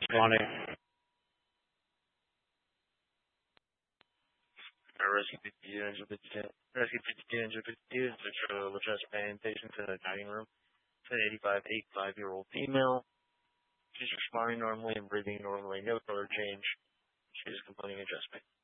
Morning. Rescue 5252 is the chest pain patient in the dining room. It's an 85-year-old female. She's responding normally and breathing normally. No further change. She's complaining of chest pain.